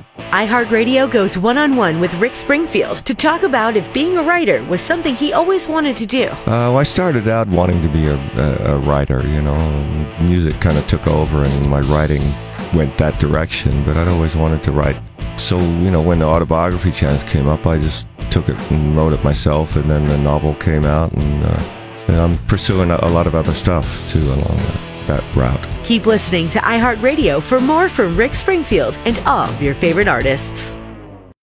iHeartRadio goes one-on-one with Rick Springfield to talk about if being a writer was something he always wanted to do. I started out wanting to be a writer, you know. Music kind of took over and my writing went that direction, but I'd always wanted to write. So, you know, when the autobiography chance came up, I just took it and wrote it myself, and then the novel came out, and I'm pursuing a lot of other stuff, too, along that route. Keep listening to iHeartRadio for more from Rick Springfield and all of your favorite artists.